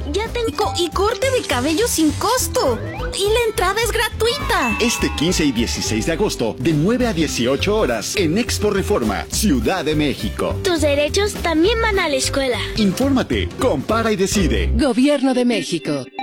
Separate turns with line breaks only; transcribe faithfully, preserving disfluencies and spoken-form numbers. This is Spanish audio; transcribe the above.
ya tengo y corte de cabello sin costo. Y la entrada es gratuita.
Este quince y dieciséis de agosto, de nueve a dieciocho horas, en Expo Reforma, Ciudad de México.
Tus derechos también van a la escuela.
Infórmate, compara y decide.
Gobierno de México.